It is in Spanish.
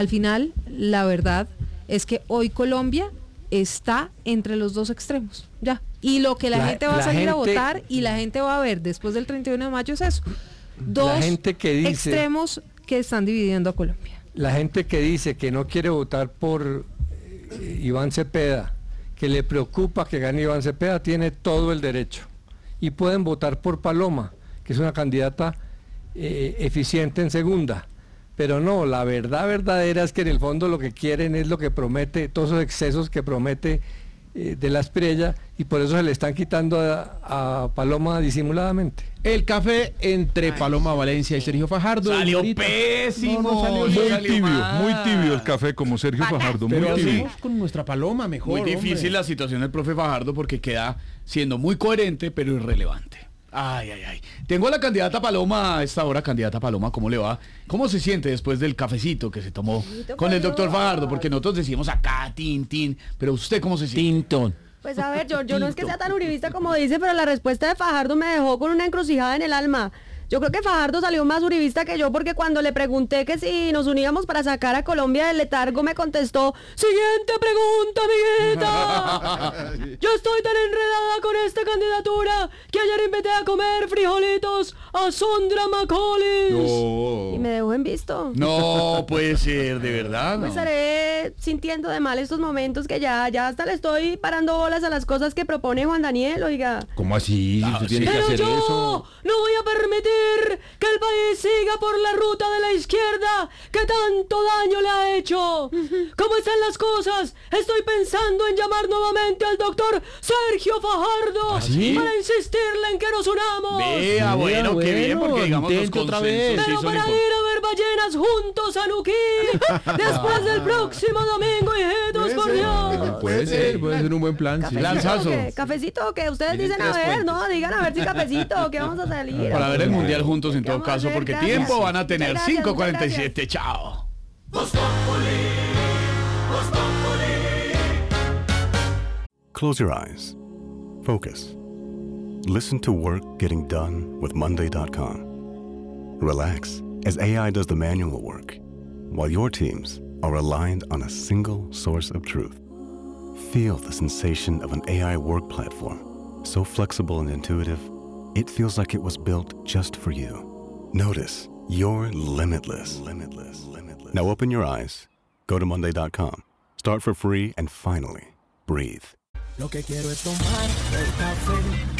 Al final, la verdad es que hoy Colombia está entre los dos extremos, ya. Y lo que la gente va a salir a votar y la gente va a ver después del 31 de mayo es eso. Dos extremos que están dividiendo a Colombia. La gente que dice que no quiere votar por Iván Cepeda, que le preocupa que gane Iván Cepeda, tiene todo el derecho. Y pueden votar por Paloma, que es una candidata eficiente en segunda. Pero no, la verdad verdadera es que en el fondo lo que quieren es lo que promete, todos esos excesos que promete de la Espriella, y por eso se le están quitando a Paloma disimuladamente. El café entre Paloma Valencia y Sergio Fajardo. Salió pésimo. No salió muy tibio el café como Sergio Fajardo. Pero Muy tibio. hacemos con nuestra Paloma mejor. Muy difícil la situación del profe Fajardo porque queda siendo muy coherente pero irrelevante. Ay. Tengo a la candidata Paloma a esta hora. Candidata Paloma, ¿cómo le va? ¿Cómo se siente después del cafecito que se tomó con el doctor Fajardo? Porque nosotros decimos acá, tin, pero ¿usted cómo se siente? Tintón. Pues a ver, yo no es que sea tan uribista como dice, pero la respuesta de Fajardo me dejó con una encrucijada en el alma. Yo creo que Fajardo salió más uribista que yo porque cuando le pregunté que si nos uníamos para sacar a Colombia del letargo me contestó: siguiente pregunta, amiguita. Yo estoy tan enredada con esta candidatura que ayer invité a comer frijolitos a Sondra Macaulay. No. Y me dejó en visto. No puede ser, de verdad. Me No. estaré sintiendo de mal estos momentos que ya hasta le estoy parando bolas a las cosas que propone Juan Daniel, oiga. ¿Cómo así? Usted tiene que Pero hacer yo eso. no voy a permitir que el país siga por la ruta de la izquierda que tanto daño le ha hecho. ¿Cómo están las cosas? Estoy pensando en llamar nuevamente al doctor Sergio Fajardo ¿Sí? para insistirle en que nos unamos. Vea, bueno, qué bien, porque digamos los intente otra vez. consensos sí Pero son para ir a ver ballenas juntos a Nuquí después del próximo domingo, hijitos, por Dios. Puede ser un buen plan. Sí. Lanzazo. Cafecito, que ustedes Tienen dicen a 3 ver, puentes. ¿no? Digan a ver si cafecito, que vamos a salir. Para ver el mundial juntos en ¿Qué todo vamos a caso, hacer? porque Gracias. tiempo van a tener. Muchas gracias, 5:47, chao. Close your eyes. Focus. Listen to work getting done with Monday.com. Relax as AI does the manual work, while your teams are aligned on a single source of truth. Feel the sensation of an AI work platform, so flexible and intuitive, it feels like it was built just for you. Notice you're limitless. Now open your eyes, go to Monday.com, start for free, and finally, breathe. Lo que quiero es tomar el café